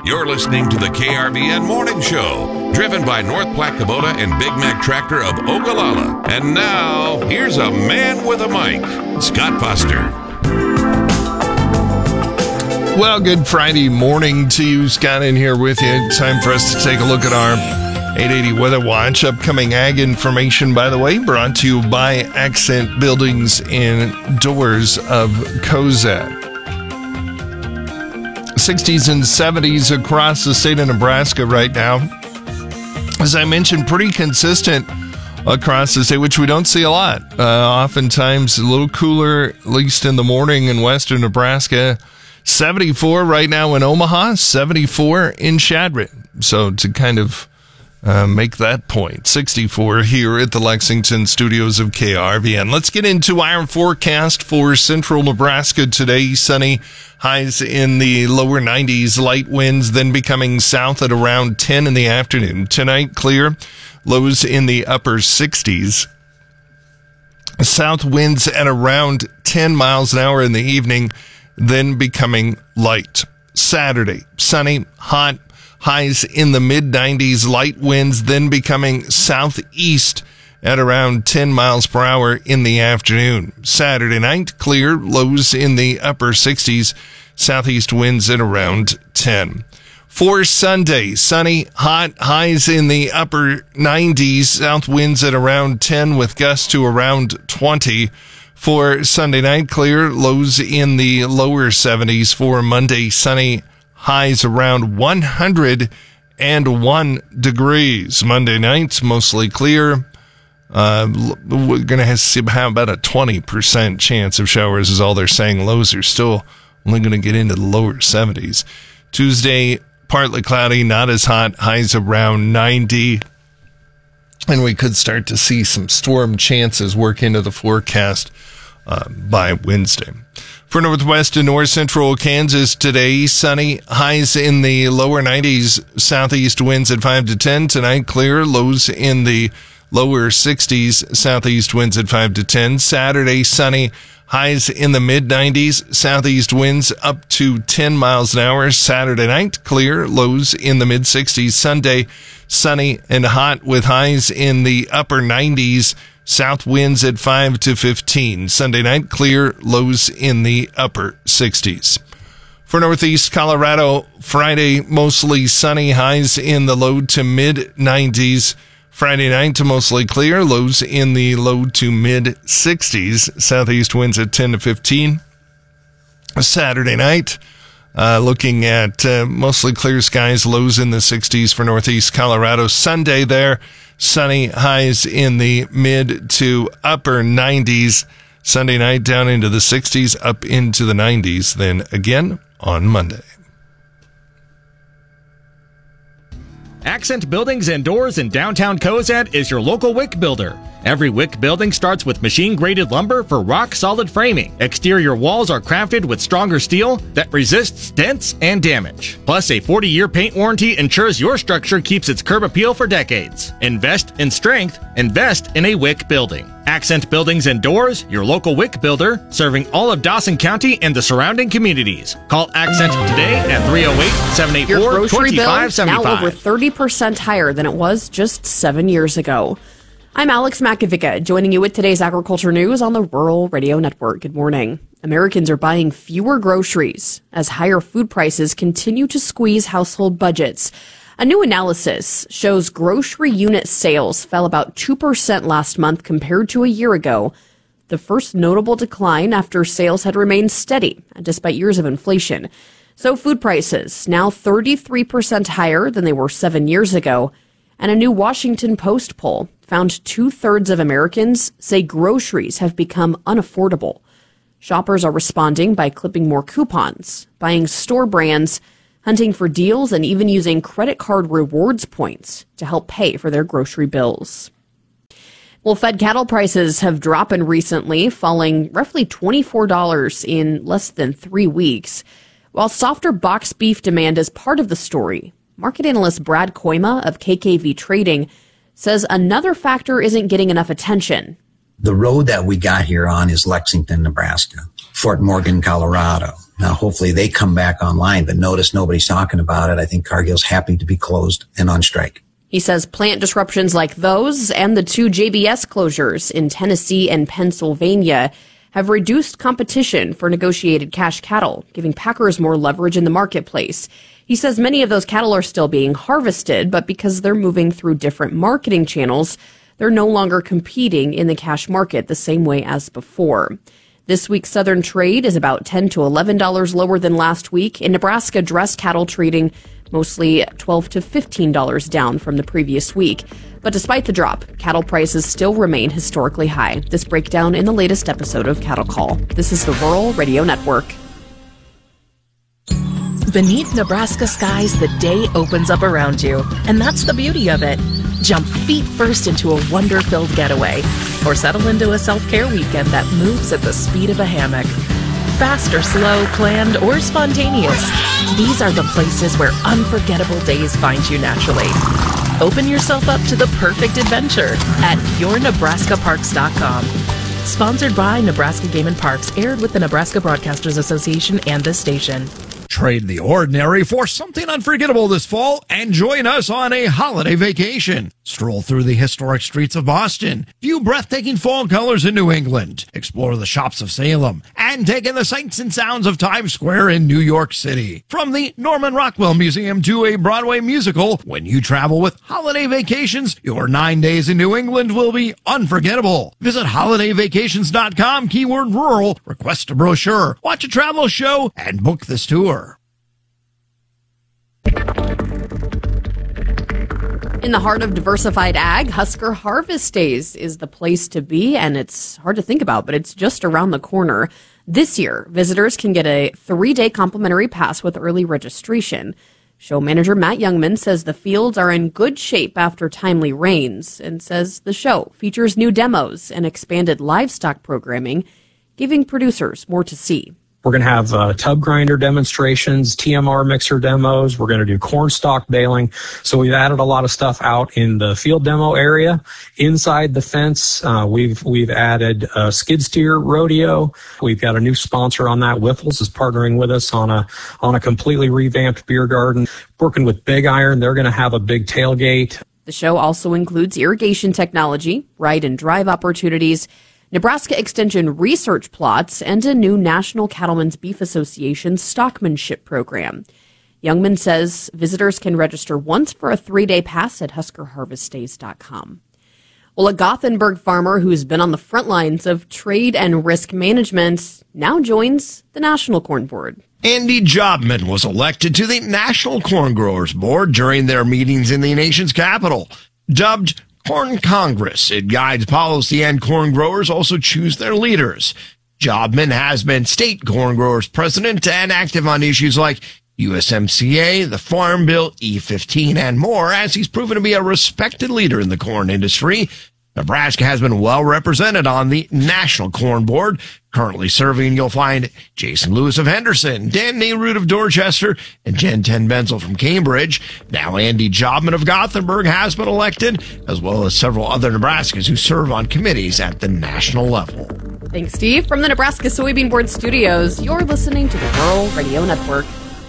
You're listening to the KRVN Morning Show, driven by North Platte Kubota and Big Mac Tractor of Ogallala. And now, here's a man with a mic, Scott Foster. Well, good Friday morning to you. Scott in here with you. Time for us to take a look at our 880 Weather Watch. Upcoming ag information, by the way, brought to you by Accent Buildings and Doors of Cozad. 60s and 70s across the state of Nebraska right now. As I mentioned, pretty consistent across the state, which we don't see a lot. Oftentimes a little cooler, at least in the morning in western Nebraska. 74 right now in Omaha, 74 in Chadron. So to kind of make that point, 64 here at the Lexington studios of KRVN. Let's get into our forecast for central Nebraska today. Sunny, highs in the lower 90s, light winds then becoming south at around 10 in the afternoon. Tonight, clear, lows in the upper 60s. South winds at around 10 miles an hour in the evening, then becoming light. Saturday, sunny, hot, highs in the mid-90s, light winds then becoming southeast at around 10 miles per hour in the afternoon. Saturday night, clear, lows in the upper 60s, southeast winds at around 10. For Sunday, sunny, hot, highs in the upper 90s, south winds at around 10 with gusts to around 20. For Sunday night, clear, lows in the lower 70s. For Monday, sunny, highs around 101 degrees. Monday nights, mostly clear. We're going to have about a 20% chance of showers is all they're saying. Lows are still only going to get into the lower 70s. Tuesday, partly cloudy, not as hot, highs around 90. And we could start to see some storm chances work into the forecast by Wednesday. For northwest and north central Kansas today, sunny, highs in the lower 90s, southeast winds at 5 to 10. Tonight, clear, lows in the lower 60s, southeast winds at 5 to 10. Saturday, sunny, highs in the mid 90s, southeast winds up to 10 miles an hour. Saturday night, clear, lows in the mid 60s. Sunday, sunny and hot with highs in the upper 90s, south winds at 5 to 15. Sunday night, clear, lows in the upper 60s. For northeast Colorado, Friday, mostly sunny, highs in the low to mid 90s. Friday night to mostly clear, lows in the low to mid 60s. Southeast winds at 10 to 15. Saturday night, looking at mostly clear skies, lows in the 60s for northeast Colorado. Sunday there, sunny, highs in the mid to upper 90s. Sunday night down into the 60s, up into the 90s. Then again on Monday. Accent Buildings and Doors in downtown Cozad is your local WIC builder. Every WIC building starts with machine-graded lumber for rock-solid framing. Exterior walls are crafted with stronger steel that resists dents and damage. Plus, a 40-year paint warranty ensures your structure keeps its curb appeal for decades. Invest in strength. Invest in a WIC building. Accent Buildings and Doors, your local WIC builder, serving all of Dawson County and the surrounding communities. Call Accent today at 308-784-2575. Your grocery bill now over 30% higher than it was just 7 years ago. I'm Alex Makovica, joining you with today's agriculture news on the Rural Radio Network. Good morning. Americans are buying fewer groceries as higher food prices continue to squeeze household budgets. A new analysis shows grocery unit sales fell about 2% last month compared to a year ago, the first notable decline after sales had remained steady despite years of inflation. So food prices now 33% higher than they were 7 years ago. And a new Washington Post poll found 2/3 of Americans say groceries have become unaffordable. Shoppers are responding by clipping more coupons, buying store brands, hunting for deals, and even using credit card rewards points to help pay for their grocery bills. Well, fed cattle prices have dropped recently, falling roughly $24 in less than 3 weeks. While softer box beef demand is part of the story, market analyst Brad Koima of KKV Trading says another factor isn't getting enough attention. The road that we got here on is Lexington, Nebraska. Fort Morgan, Colorado. Now, hopefully they come back online, but notice nobody's talking about it. I think Cargill's happy to be closed and on strike. He says plant disruptions like those and the 2 JBS closures in Tennessee and Pennsylvania have reduced competition for negotiated cash cattle, giving packers more leverage in the marketplace. He says many of those cattle are still being harvested, but because they're moving through different marketing channels, they're no longer competing in the cash market the same way as before. This week's Southern trade is about $10 to $11 lower than last week. In Nebraska, dressed cattle trading mostly $12 to $15 down from the previous week. But despite the drop, cattle prices still remain historically high. This breakdown in the latest episode of Cattle Call. This is the Rural Radio Network. Beneath Nebraska skies, the day opens up around you. And that's the beauty of it. Jump feet first into a wonder-filled getaway, or settle into a self-care weekend that moves at the speed of a hammock. Fast or slow, planned or spontaneous, these are the places where unforgettable days find you naturally. Open yourself up to the perfect adventure at yournebraskaparks.com. Sponsored by Nebraska Game and Parks, aired with the Nebraska Broadcasters Association and this station. Trade the ordinary for something unforgettable this fall and join us on a holiday vacation. Stroll through the historic streets of Boston, view breathtaking fall colors in New England, explore the shops of Salem, and take in the sights and sounds of Times Square in New York City. From the Norman Rockwell Museum to a Broadway musical, when you travel with Holiday Vacations, your 9 days in New England will be unforgettable. Visit holidayvacations.com, keyword rural, request a brochure, watch a travel show, and book this tour. In the heart of diversified ag, Husker Harvest Days is the place to be, and it's hard to think about, but it's just around the corner. This year, visitors can get a 3-day complimentary pass with early registration. Show manager Matt Youngman says the fields are in good shape after timely rains, and says the show features new demos and expanded livestock programming, giving producers more to see. We're going to have tub grinder demonstrations, TMR mixer demos. We're going to do corn stalk baling. So we've added a lot of stuff out in the field demo area. Inside the fence, we've added a skid steer rodeo. We've got a new sponsor on that. Whiffles is partnering with us on a completely revamped beer garden. Working with Big Iron, they're going to have a big tailgate. The show also includes irrigation technology, ride and drive opportunities, Nebraska Extension research plots, and a new National Cattlemen's Beef Association stockmanship program. Youngman says visitors can register once for a 3-day pass at huskerharvestdays.com. Well, a Gothenburg farmer who's been on the front lines of trade and risk management now joins the National Corn Board. Andy Jobman was elected to the National Corn Growers Board during their meetings in the nation's capital. Dubbed Corn Congress, it guides policy, and corn growers also choose their leaders. Jobman has been state corn growers president and active on issues like USMCA, the Farm Bill, E15, and more, as he's proven to be a respected leader in the corn industry. Nebraska has been well represented on the National Corn Board. Currently serving, you'll find Jason Lewis of Henderson, Dan Nehruth of Dorchester, and Jen Ten Benzel from Cambridge. Now Andy Jobman of Gothenburg has been elected, as well as several other Nebraskans who serve on committees at the national level. Thanks, Steve. From the Nebraska Soybean Board studios, you're listening to the Rural Radio Network.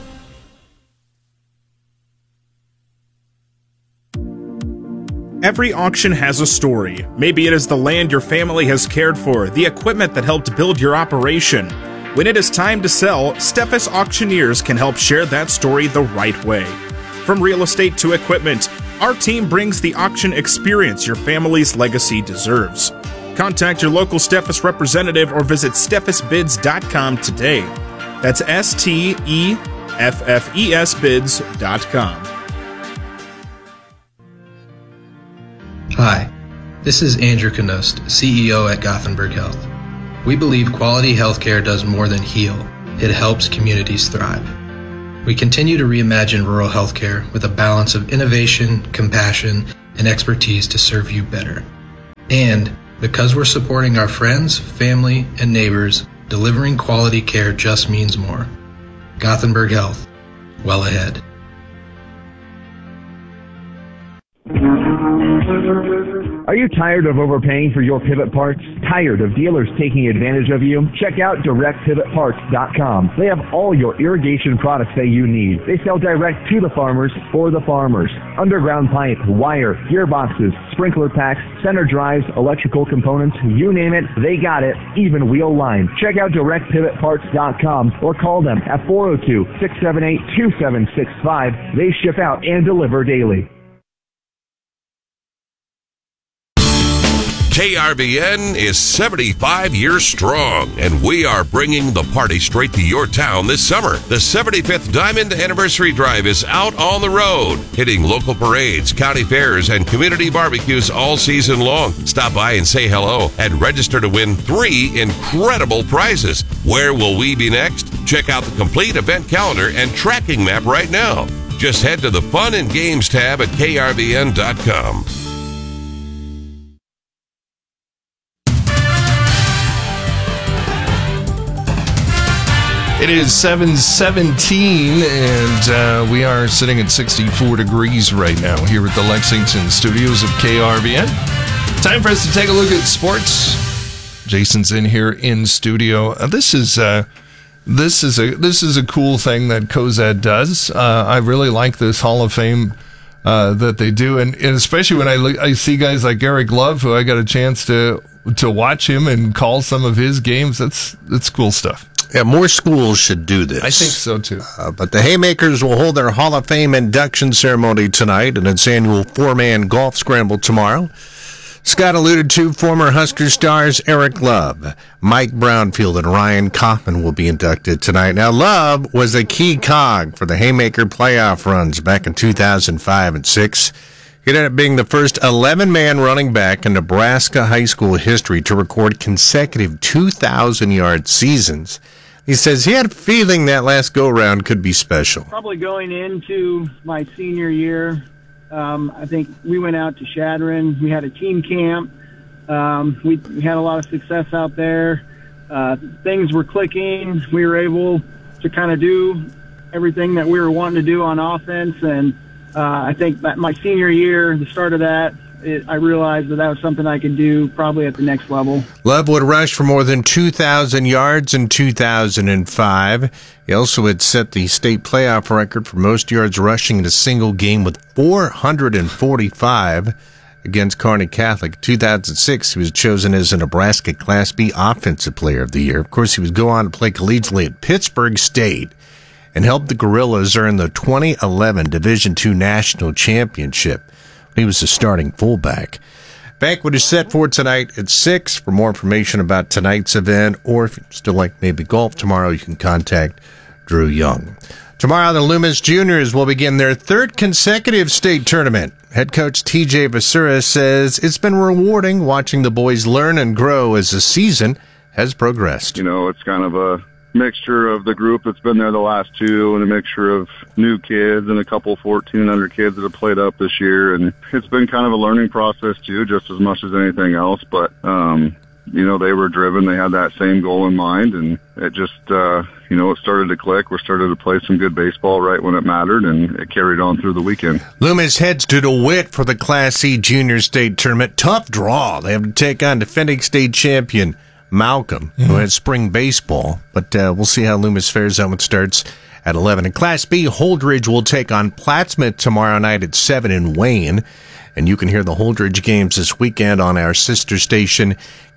Every auction has a story. Maybe it is the land your family has cared for, the equipment that helped build your operation. When it is time to sell, Steffes Auctioneers can help share that story the right way. From real estate to equipment, our team brings the auction experience your family's legacy deserves. Contact your local Steffes representative or visit steffesbids.com today. That's STEFFES bids.com. Hi, this is Andrew Knost, CEO at Gothenburg Health. We believe quality healthcare does more than heal. It helps communities thrive. We continue to reimagine rural healthcare with a balance of innovation, compassion, and expertise to serve you better. And because we're supporting our friends, family, and neighbors, delivering quality care just means more. Gothenburg Health, well ahead. Are you tired of overpaying for your pivot parts? Tired of dealers taking advantage of you? Check out DirectPivotParts.com. They have all your irrigation products that you need. They sell direct to the farmers for the farmers. Underground pipe, wire, gearboxes, sprinkler packs, center drives, electrical components, you name it, they got it, even wheel line. Check out DirectPivotParts.com or call them at 402-678-2765. They ship out and deliver daily. KRVN is 75 years strong, and we are bringing the party straight to your town this summer. The 75th Diamond Anniversary Drive is out on the road, hitting local parades, county fairs, and community barbecues all season long. Stop by and say hello and register to win 3 incredible prizes. Where will we be next? Check out the complete event calendar and tracking map right now. Just head to the Fun and Games tab at krvn.com. It is 7:17, and we are sitting at 64 degrees right now here at the Lexington studios of KRVN. Time for us to take a look at sports. Jason's in here in studio. This is a cool thing that COSAD does. I really like this Hall of Fame that they do, and especially when I see guys like Eric Love, who I got a chance to watch him and call some of his games. That's cool stuff. Yeah, more schools should do this. I think so, too. But the Haymakers will hold their Hall of Fame induction ceremony tonight and its annual 4-man golf scramble tomorrow. Scott alluded to former Husker stars Eric Love, Mike Brownfield, and Ryan Kaufman will be inducted tonight. Now, Love was a key cog for the Haymaker playoff runs back in 2005 and 6. He ended up being the first 11-man running back in Nebraska high school history to record consecutive 2,000-yard seasons. He says he had a feeling that last go-round could be special. Probably going into my senior year, I think we went out to Shadron. We had a team camp. We had a lot of success out there. Things were clicking. We were able to kind of do everything that we were wanting to do on offense, and I think that my senior year, the start of that, I realized that was something I could do probably at the next level. Love would rush for more than 2,000 yards in 2005. He also had set the state playoff record for most yards rushing in a single game with 445 against Kearney Catholic. In 2006, he was chosen as a Nebraska Class B Offensive Player of the Year. Of course, he would go on to play collegiately at Pittsburgh State and helped the Gorillas earn the 2011 Division II National Championship. He was the starting fullback. Banquet is set for tonight at 6. For more information about tonight's event, or if you still like maybe golf tomorrow, you can contact Drew Young. Tomorrow, the Loomis Juniors will begin their 3rd consecutive state tournament. Head coach TJ Vasura says it's been rewarding watching the boys learn and grow as the season has progressed. You know, it's kind of a mixture of the group that's been there the last 2 and a mixture of new kids and a couple 14 under kids that have played up this year. And it's been kind of a learning process too, just as much as anything else. But, you know, they were driven. They had that same goal in mind, and it just, you know, it started to click. We started to play some good baseball right when it mattered, and it carried on through the weekend. Loomis heads to DeWitt for the Class C Junior State Tournament. Tough draw. They have to take on defending state champion Malcolm, who had spring baseball, but we'll see how Loomis fares. That one starts at 11. In Class B, Holdridge will take on Plattsmouth tomorrow night at 7 in Wayne, and you can hear the Holdridge games this weekend on our sister station,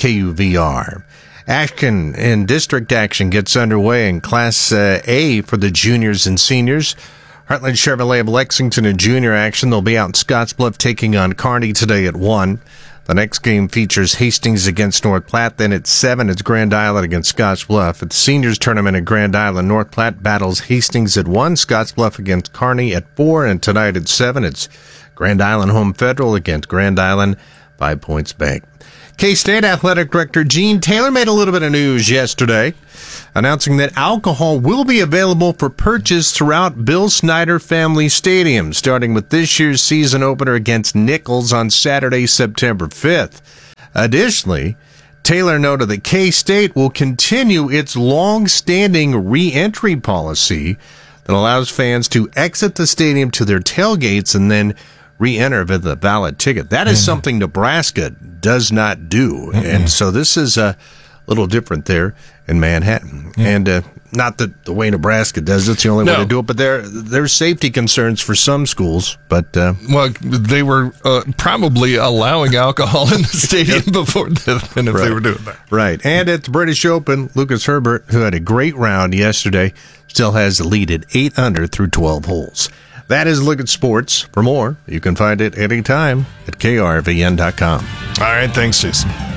KUVR. Action and district action gets underway in Class A for the juniors and seniors. Heartland Chevrolet of Lexington in junior action. They'll be out in Scottsbluff taking on Kearney today at 1. The next game features Hastings against North Platte. Then at 7, it's Grand Island against Scottsbluff. At the seniors tournament at Grand Island, North Platte battles Hastings at 1, Scottsbluff against Kearney at 4, and tonight at 7, it's Grand Island Home Federal against Grand Island 5 Points Bank. K-State Athletic Director Gene Taylor made a little bit of news yesterday, announcing that alcohol will be available for purchase throughout Bill Snyder Family Stadium, starting with this year's season opener against Nichols on Saturday, September 5th. Additionally, Taylor noted that K-State will continue its long-standing re-entry policy that allows fans to exit the stadium to their tailgates and then re-enter with a valid ticket. That is something Nebraska does not do. And so this is a little different there in Manhattan. And not that the way Nebraska does it's the only way to do it, but there's safety concerns for some schools. But well, they were probably allowing alcohol in the stadium before then if they were doing that. Right. And at the British Open, Lucas Herbert, who had a great round yesterday, still has the lead at 8 under through 12 holes. That is a look at sports. For more, you can find it anytime at krvn.com. All right. Thanks, Jason.